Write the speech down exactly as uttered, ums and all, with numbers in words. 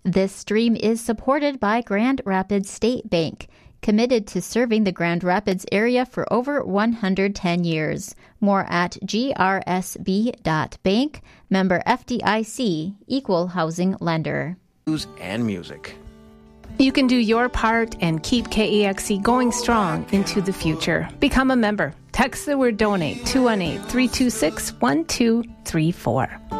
This stream is supported by Grand Rapids State Bank, committed to serving the Grand Rapids area for over one hundred ten years. More at g r s b dot bank, member F D I C, equal housing lender. News and music. You can do your part and keep K E X C going strong into the future. Become a member. Text the word donate two one eight, three two six, one two three four.